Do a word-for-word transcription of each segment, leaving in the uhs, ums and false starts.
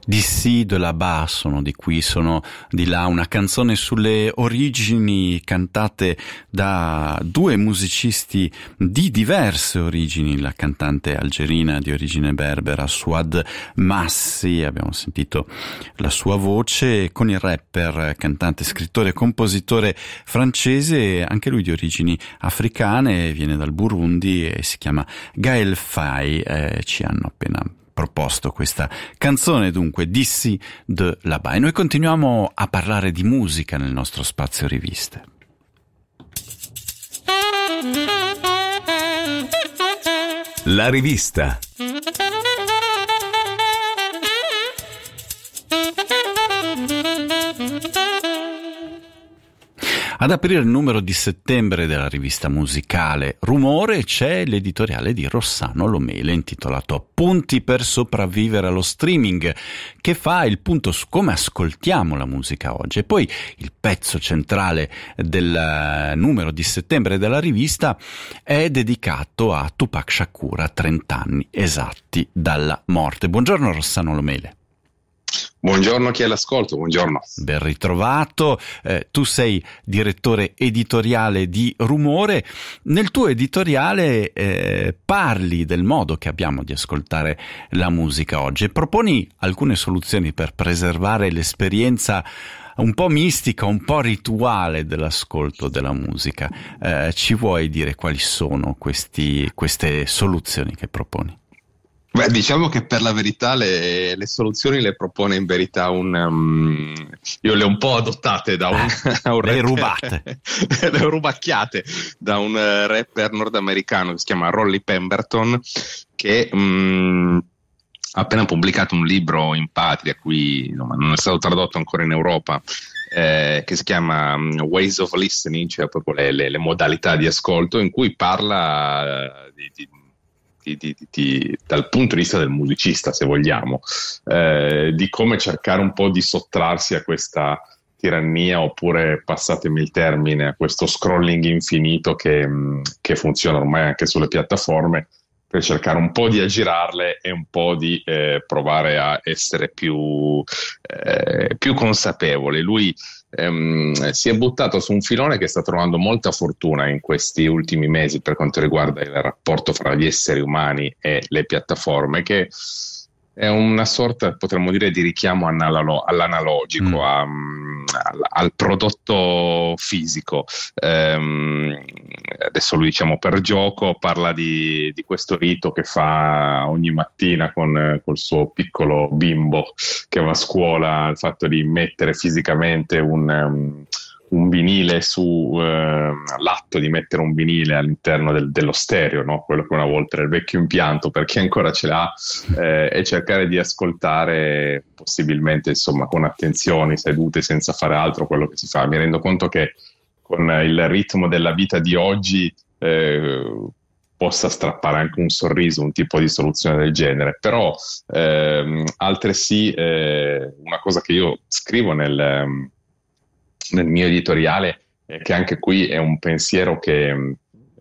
D'ici, de là-bas sono di qui, sono di là, una canzone sulle origini cantate da due musicisti di diverse origini, la cantante algerina di origine berbera Souad Massi, abbiamo sentito la sua voce, con il rapper, cantante, scrittore e compositore francese, anche lui di origini africane, viene dal Burundi e si chiama Gaël Faye, eh, ci hanno appena proposto questa canzone, dunque D'ici, de là-bas, e noi continuiamo a parlare di musica nel nostro spazio riviste. La rivista. Ad aprire il numero di settembre della rivista musicale Rumore c'è l'editoriale di Rossano Lomele intitolato Appunti per sopravvivere allo streaming, che fa il punto su come ascoltiamo la musica oggi. E poi il pezzo centrale del numero di settembre della rivista è dedicato a Tupac Shakur, a trenta anni esatti dalla morte. Buongiorno Rossano Lomele. Buongiorno a chi è all'ascolto, buongiorno. Ben ritrovato, eh, tu sei direttore editoriale di Rumore. Nel tuo editoriale eh, parli del modo che abbiamo di ascoltare la musica oggi e proponi alcune soluzioni per preservare l'esperienza un po' mistica, un po' rituale dell'ascolto della musica. Eh, ci vuoi dire quali sono questi, queste soluzioni che proponi? Beh, diciamo che per la verità le, le soluzioni le propone in verità un... Um, io le ho un po' adottate da un... Ah, un le rubate. Le ho rubacchiate da un uh, rapper nordamericano che si chiama Rolly Pemberton, che um, ha appena pubblicato un libro in patria, qui insomma, non è stato tradotto ancora in Europa, eh, che si chiama um, Ways of Listening, cioè proprio le, le, le modalità di ascolto, in cui parla uh, di... di Di, di, di, dal punto di vista del musicista, se vogliamo, eh, di come cercare un po' di sottrarsi a questa tirannia, oppure, passatemi il termine, a questo scrolling infinito che, che funziona ormai anche sulle piattaforme, per cercare un po' di aggirarle e un po' di eh, provare a essere più, eh, più consapevoli. Lui ehm, si è buttato su un filone che sta trovando molta fortuna in questi ultimi mesi per quanto riguarda il rapporto fra gli esseri umani e le piattaforme, che è una sorta, potremmo dire, di richiamo analalo- all'analogico, mm. a, al, al prodotto fisico. Ehm, adesso lo diciamo per gioco, parla di, di questo rito che fa ogni mattina con col suo piccolo bimbo che va a scuola, il fatto di mettere fisicamente un... Um, un vinile su eh, l'atto di mettere un vinile all'interno del, dello stereo, no? Quello che una volta era il vecchio impianto, per chi ancora ce l'ha, eh, e cercare di ascoltare possibilmente, insomma, con attenzione, sedute, senza fare altro, quello che si fa. Mi rendo conto che con il ritmo della vita di oggi eh, possa strappare anche un sorriso un tipo di soluzione del genere, però ehm, altresì eh, una cosa che io scrivo nel nel mio editoriale, eh, che anche qui è un pensiero che,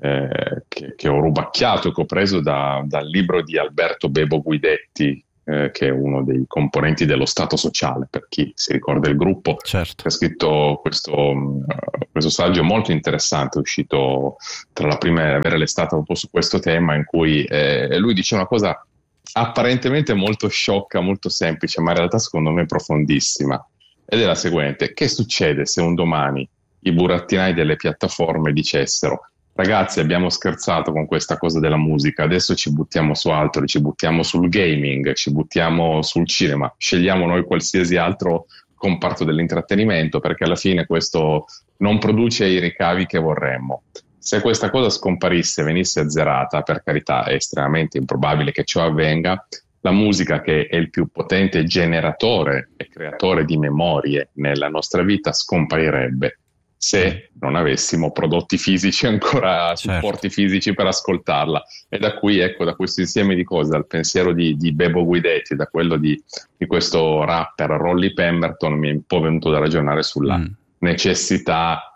eh, che, che ho rubacchiato e che ho preso da, dal libro di Alberto Bebo Guidetti, eh, che è uno dei componenti dello Stato Sociale, per chi si ricorda il gruppo, certo. Che ha scritto questo, uh, questo saggio molto interessante, uscito tra la primavera e l'estate proprio su questo tema, in cui eh, lui dice una cosa apparentemente molto sciocca, molto semplice, ma in realtà secondo me profondissima. Ed è la seguente: che succede se un domani i burattinai delle piattaforme dicessero: ragazzi, abbiamo scherzato con questa cosa della musica, adesso ci buttiamo su altro, ci buttiamo sul gaming, ci buttiamo sul cinema, scegliamo noi qualsiasi altro comparto dell'intrattenimento, perché alla fine questo non produce i ricavi che vorremmo. Se questa cosa scomparisse, venisse azzerata, per carità è estremamente improbabile che ciò avvenga, la musica, che è il più potente generatore e creatore di memorie nella nostra vita, scomparirebbe se non avessimo prodotti fisici ancora, certo. supporti fisici per ascoltarla. E da qui, ecco, da questo insieme di cose, dal pensiero di, di Bebo Guidetti, da quello di, di questo rapper Rolly Pemberton, mi è un po' venuto da ragionare sulla mm. necessità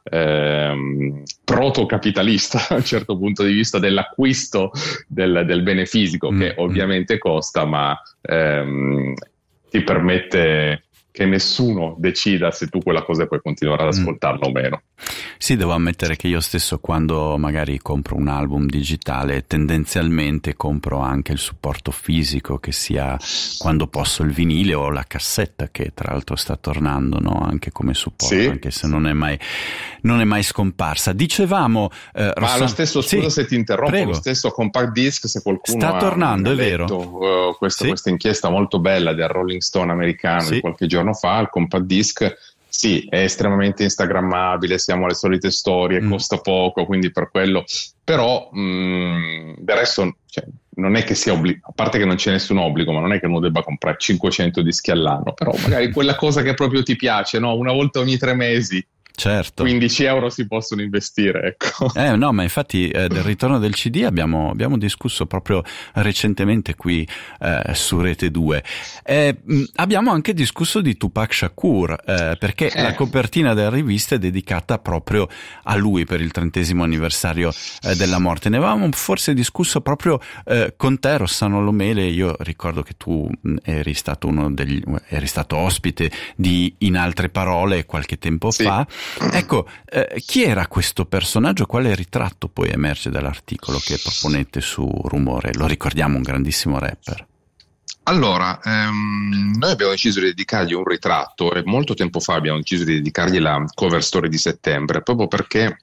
ehm, protocapitalista da un certo punto di vista dell'acquisto del, del bene fisico, mm. che ovviamente costa, ma ehm, ti permette che nessuno decida se tu quella cosa puoi continuare ad ascoltarla mm. o meno. Sì, devo ammettere che io stesso, quando magari compro un album digitale, tendenzialmente compro anche il supporto fisico, che sia, quando posso, il vinile o la cassetta, che tra l'altro sta tornando, no? Anche come supporto, sì. Anche se non è mai non è mai scomparsa. Dicevamo eh, ma Rossano... lo stesso, scusa sì, se ti interrompo, prego. Lo stesso compact disc, se qualcuno sta ha tornando, è letto, vero uh, questa, sì. questa inchiesta molto bella del Rolling Stone americano sì. di qualche giorno fa, il compact disc sì, è estremamente instagrammabile, siamo alle solite storie, mm. costa poco, quindi per quello, però mh, del resto, cioè, non è che sia obbligo, a parte che non c'è nessun obbligo, ma non è che uno debba comprare cinquecento dischi all'anno, però magari quella cosa che proprio ti piace, no? Una volta ogni tre mesi. Certo. quindici euro si possono investire, ecco. Eh no, ma infatti eh, del ritorno del C D abbiamo, abbiamo discusso proprio recentemente qui eh, su Rete due. Eh, mh, abbiamo anche discusso di Tupac Shakur, eh, perché eh. la copertina della rivista è dedicata proprio a lui per il trentesimo anniversario eh, della morte. Ne avevamo forse discusso proprio eh, con te, Rossano Lomele. Io ricordo che tu mh, eri stato uno degli, eri stato ospite di In Altre Parole qualche tempo sì. fa. Ecco, eh, chi era questo personaggio? Quale ritratto poi emerge dall'articolo che proponete su Rumore? Lo ricordiamo, un grandissimo rapper. Allora, ehm, noi abbiamo deciso di dedicargli un ritratto e molto tempo fa abbiamo deciso di dedicargli la cover story di settembre, proprio perché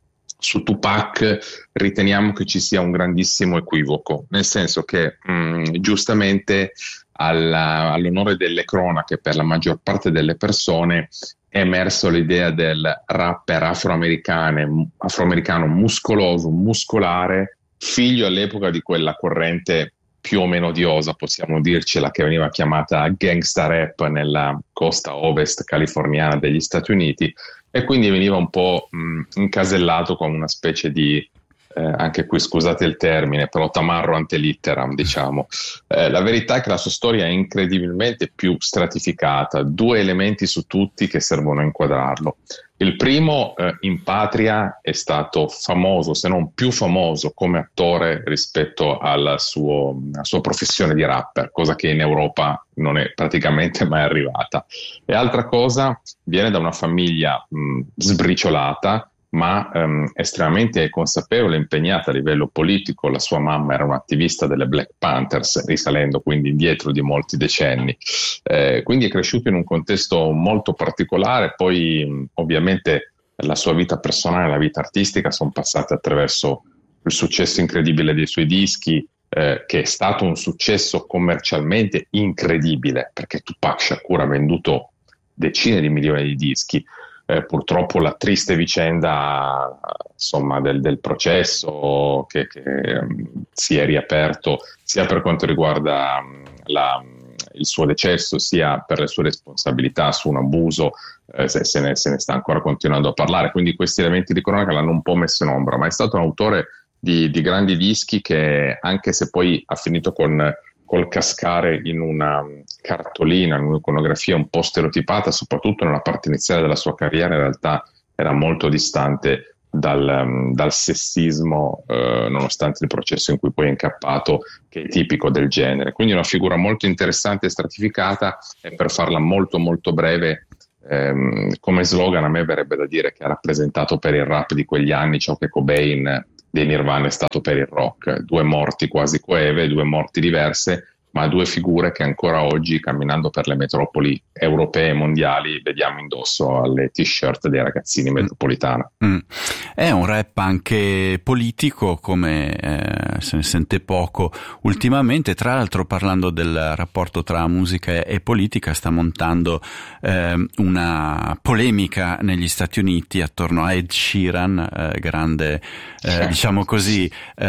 su Tupac riteniamo che ci sia un grandissimo equivoco, nel senso che mh, giustamente alla, all'onore delle cronache per la maggior parte delle persone è emerso l'idea del rapper afroamericano, afroamericano muscoloso, muscolare, figlio all'epoca di quella corrente più o meno odiosa, possiamo dircela, che veniva chiamata gangsta rap nella costa ovest californiana degli Stati Uniti, e quindi veniva un po' mh, incasellato come una specie di, eh, anche qui scusate il termine, però tamarro ante litteram, diciamo. Eh, la verità è che la sua storia è incredibilmente più stratificata, due elementi su tutti che servono a inquadrarlo. Il primo, eh, in patria, è stato famoso, se non più famoso, come attore rispetto alla, suo, alla sua professione di rapper, cosa che in Europa non è praticamente mai arrivata. E altra cosa, viene da una famiglia mh, sbriciolata, ma um, estremamente consapevole e impegnata a livello politico. La sua mamma era un'attivista delle Black Panthers, risalendo quindi indietro di molti decenni, eh, quindi è cresciuto in un contesto molto particolare. Poi mh, ovviamente la sua vita personale e la vita artistica sono passate attraverso il successo incredibile dei suoi dischi, eh, che è stato un successo commercialmente incredibile, perché Tupac Shakur ha venduto decine di milioni di dischi. Eh, purtroppo la triste vicenda insomma del, del processo che, che um, si è riaperto sia per quanto riguarda um, la, il suo decesso, sia per le sue responsabilità su un abuso, eh, se, se, ne, se ne sta ancora continuando a parlare, quindi questi elementi di cronaca l'hanno un po' messo in ombra, ma è stato un autore di, di grandi dischi che, anche se poi ha finito con col cascare in una cartolina, in un'iconografia un po' stereotipata, soprattutto nella parte iniziale della sua carriera, in realtà era molto distante dal, dal sessismo, eh, nonostante il processo in cui poi è incappato, che è tipico del genere. Quindi una figura molto interessante e stratificata, e per farla molto molto breve, ehm, come slogan a me verrebbe da dire che ha rappresentato per il rap di quegli anni ciò che Cobain dei Nirvana è stato per il rock. Due morti quasi coeve, due morti diverse, ma due figure che ancora oggi, camminando per le metropoli europee e mondiali, vediamo indosso alle t-shirt dei ragazzini metropolitana. Mm. È un rap anche politico, come eh, se ne sente poco ultimamente. Tra l'altro, parlando del rapporto tra musica e politica, sta montando eh, una polemica negli Stati Uniti attorno a Ed Sheeran, eh, grande, eh, diciamo così,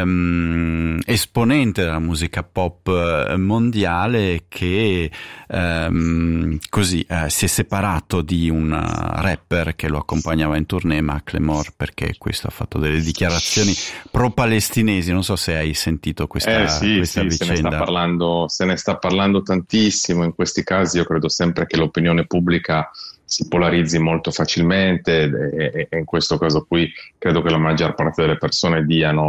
ehm, esponente della musica pop mondiale, mondiale che ehm, così eh, si è separato di un rapper che lo accompagnava in tournée, Macklemore, perché questo ha fatto delle dichiarazioni pro-palestinesi. Non so se hai sentito questa, eh, sì, questa sì, vicenda. Se ne sta parlando, se ne sta parlando tantissimo in questi casi. Io credo sempre che l'opinione pubblica si polarizzi molto facilmente, e, e, e in questo caso qui credo che la maggior parte delle persone diano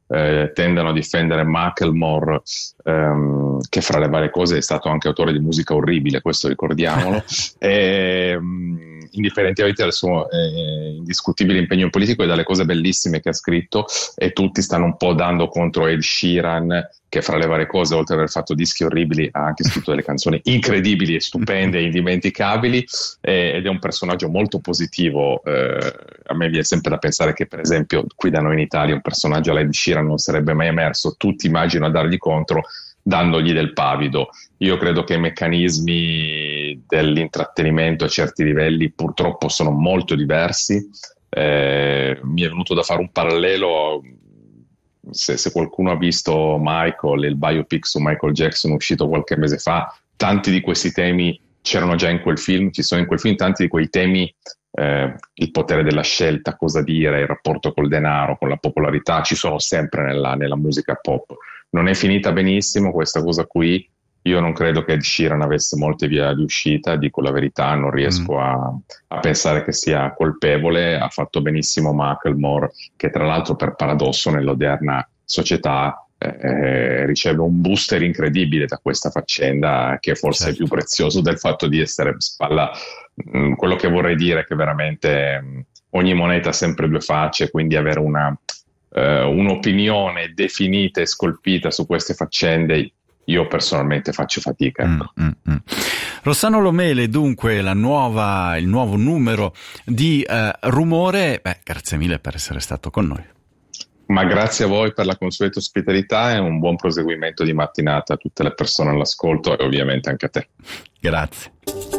eh, tendono a difendere Macklemore, ehm, che fra le varie cose è stato anche autore di musica orribile, questo ricordiamolo, e, um, indifferentemente dal suo eh, indiscutibile impegno politico e dalle cose bellissime che ha scritto, e tutti stanno un po' dando contro Ed Sheeran, che fra le varie cose, oltre ad aver fatto dischi orribili, ha anche scritto delle canzoni incredibili e stupende e indimenticabili, eh, ed è un personaggio molto positivo. Eh, a me viene sempre da pensare che, per esempio, qui da noi in Italia un personaggio alla Ed Sheeran non sarebbe mai emerso, tutti immagino a dargli contro dandogli del pavido. Io credo che i meccanismi dell'intrattenimento a certi livelli purtroppo sono molto diversi. Eh, mi è venuto da fare un parallelo. Se, se qualcuno ha visto Michael, il biopic su Michael Jackson uscito qualche mese fa, tanti di questi temi c'erano già in quel film, ci sono in quel film tanti di quei temi, eh, il potere della scelta, cosa dire, il rapporto col denaro, con la popolarità, ci sono sempre nella, nella musica pop. Non è finita benissimo questa cosa qui. Io non credo che Ed Sheeran avesse molte vie di uscita, dico la verità, non riesco mm. a, a pensare che sia colpevole. Ha fatto benissimo Macklemore, che tra l'altro per paradosso nell'odierna società eh, riceve un booster incredibile da questa faccenda, che forse certo. è più prezioso del fatto di essere spalla. Mm, quello che vorrei dire è che veramente mm, ogni moneta ha sempre due facce, quindi avere una, eh, un'opinione definita e scolpita su queste faccende io personalmente faccio fatica. Mm, mm, mm. Rossano Lomele, dunque, la nuova, il nuovo numero di uh, Rumore. Beh, grazie mille per essere stato con noi. Ma grazie a voi per la consueta ospitalità e un buon proseguimento di mattinata a tutte le persone all'ascolto e ovviamente anche a te. Grazie.